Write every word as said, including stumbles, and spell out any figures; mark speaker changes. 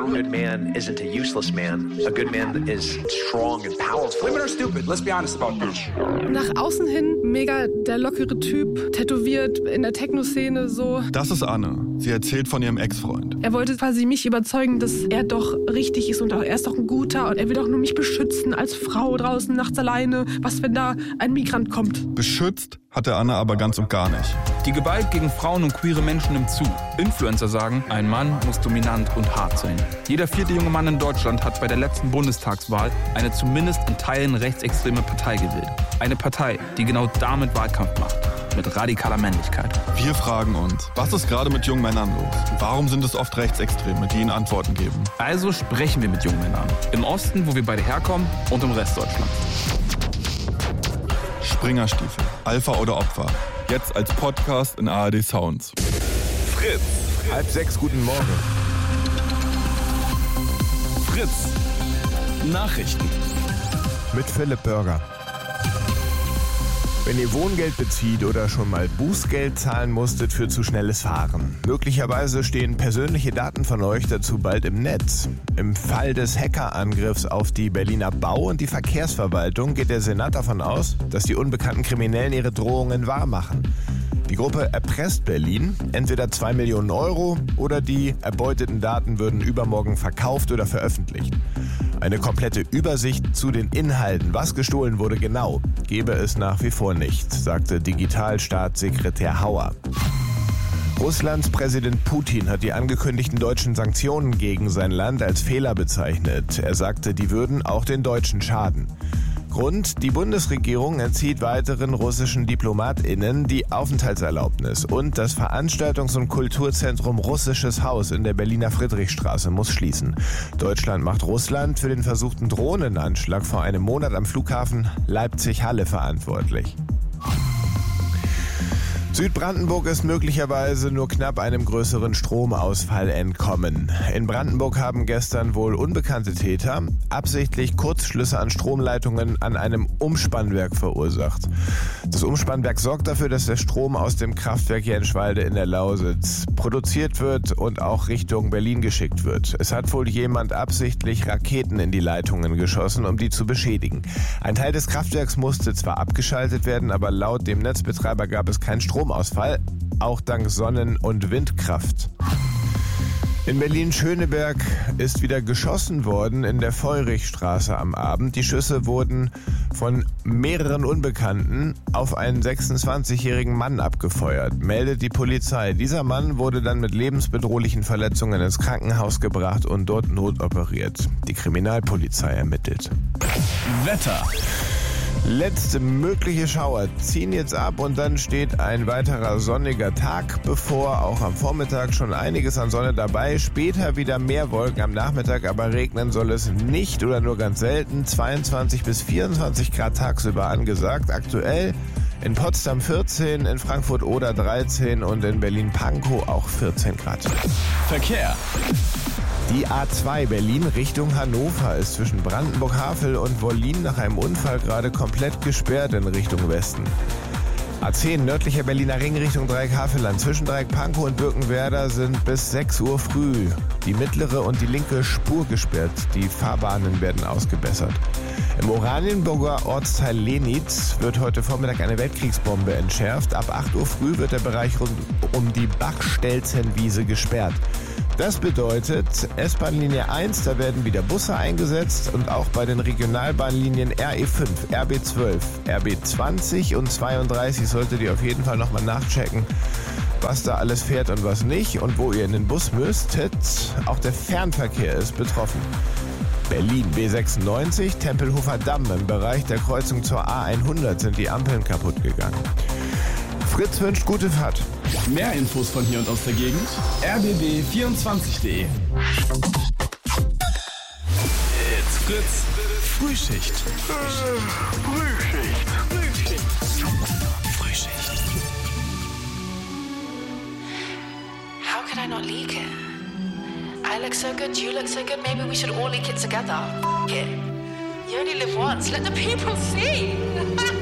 Speaker 1: A good man isn't a useless man. A good man is strong and powerful.
Speaker 2: Women are stupid, let's be honest about this.
Speaker 3: Nach außen hin mega der lockere Typ, tätowiert in der Techno-Szene so.
Speaker 4: Das ist Anne. Sie erzählt von ihrem Ex-Freund.
Speaker 3: Er wollte quasi mich überzeugen, dass er doch richtig ist und auch, er ist doch ein Guter und er will doch nur mich beschützen als Frau draußen nachts alleine. Was, wenn da ein Migrant kommt?
Speaker 4: Beschützt hat er Anne aber ganz und gar nicht.
Speaker 5: Die Gewalt gegen Frauen und queere Menschen nimmt zu. Influencer sagen, ein Mann muss dominant und hart sein. Jeder vierte junge Mann in Deutschland hat bei der letzten Bundestagswahl eine zumindest in Teilen rechtsextreme Partei gewählt. Eine Partei, die genau damit Wahlkampf macht. Mit radikaler Männlichkeit.
Speaker 4: Wir fragen uns, was ist gerade mit jungen Männern los? Warum sind es oft Rechtsextreme, die ihnen Antworten geben?
Speaker 5: Also sprechen wir mit jungen Männern. Im Osten, wo wir beide herkommen, und im Rest Deutschlands.
Speaker 4: Springerstiefel, Alpha oder Opfer. Jetzt als Podcast in A R D Sounds.
Speaker 6: Fritz. Halb sechs, guten Morgen. Fritz. Nachrichten. Mit Philipp Bürger. Wenn ihr Wohngeld bezieht oder schon mal Bußgeld zahlen musstet für zu schnelles Fahren. Möglicherweise stehen persönliche Daten von euch dazu bald im Netz. Im Fall des Hackerangriffs auf die Berliner Bau- und die Verkehrsverwaltung geht der Senat davon aus, dass die unbekannten Kriminellen ihre Drohungen wahrmachen. Die Gruppe erpresst Berlin, entweder zwei Millionen Euro oder die erbeuteten Daten würden übermorgen verkauft oder veröffentlicht. Eine komplette Übersicht zu den Inhalten, was gestohlen wurde genau, gebe es nach wie vor nicht, sagte Digitalstaatssekretär Hauer. Russlands Präsident Putin hat die angekündigten deutschen Sanktionen gegen sein Land als Fehler bezeichnet. Er sagte, die würden auch den Deutschen schaden. Grund: Die Bundesregierung entzieht weiteren russischen DiplomatInnen die Aufenthaltserlaubnis und das Veranstaltungs- und Kulturzentrum Russisches Haus in der Berliner Friedrichstraße muss schließen. Deutschland macht Russland für den versuchten Drohnenanschlag vor einem Monat am Flughafen Leipzig-Halle verantwortlich. Südbrandenburg ist möglicherweise nur knapp einem größeren Stromausfall entkommen. In Brandenburg haben gestern wohl unbekannte Täter absichtlich Kurzschlüsse an Stromleitungen an einem Umspannwerk verursacht. Das Umspannwerk sorgt dafür, dass der Strom aus dem Kraftwerk Jenschwalde in der Lausitz produziert wird und auch Richtung Berlin geschickt wird. Es hat wohl jemand absichtlich Raketen in die Leitungen geschossen, um die zu beschädigen. Ein Teil des Kraftwerks musste zwar abgeschaltet werden, aber laut dem Netzbetreiber gab es keinen Strom. Stromausfall, auch dank Sonnen- und Windkraft. In Berlin-Schöneberg ist wieder geschossen worden in der Feurichstraße am Abend. Die Schüsse wurden von mehreren Unbekannten auf einen sechsundzwanzigjährigen Mann abgefeuert, meldet die Polizei. Dieser Mann wurde dann mit lebensbedrohlichen Verletzungen ins Krankenhaus gebracht und dort notoperiert. Die Kriminalpolizei ermittelt. Wetter.
Speaker 4: Letzte mögliche Schauer ziehen jetzt ab und dann steht ein weiterer sonniger Tag bevor. Auch am Vormittag schon einiges an Sonne dabei. Später wieder mehr Wolken am Nachmittag, aber regnen soll es nicht oder nur ganz selten. zweiundzwanzig bis vierundzwanzig Grad tagsüber angesagt. Aktuell in Potsdam vierzehn, in Frankfurt Oder dreizehn und in Berlin-Pankow auch vierzehn Grad.
Speaker 6: Verkehr.
Speaker 4: Die A zwei Berlin Richtung Hannover ist zwischen Brandenburg-Havel und Wollin nach einem Unfall gerade komplett gesperrt in Richtung Westen. A zehn nördlicher Berliner Ring Richtung Dreieck-Havelland zwischen Dreieck-Pankow und Birkenwerder sind bis sechs Uhr früh die mittlere und die linke Spur gesperrt. Die Fahrbahnen werden ausgebessert. Im Oranienburger Ortsteil Lenitz wird heute Vormittag eine Weltkriegsbombe entschärft. Ab acht Uhr früh wird der Bereich rund um die Bachstelzenwiese gesperrt. Das bedeutet, S-Bahn-Linie eins, da werden wieder Busse eingesetzt und auch bei den Regionalbahnlinien R E fünf, R B zwölf, R B zwanzig und zweiunddreißig solltet ihr auf jeden Fall nochmal nachchecken, was da alles fährt und was nicht und wo ihr in den Bus müsstet. Auch der Fernverkehr ist betroffen. Berlin B sechsundneunzig, Tempelhofer Damm im Bereich der Kreuzung zur A hundert sind die Ampeln kaputt gegangen. Fritz wünscht gute Fahrt.
Speaker 6: Mehr Infos von hier und aus der Gegend r b b vierundzwanzig punkt de. It's Fritz Frühschicht. Frühschicht. Frühschicht. Frühschicht.
Speaker 7: How could I not leak it? I look so good, you look so good, maybe we should all leak it together. F- it. You only live once, let the people see.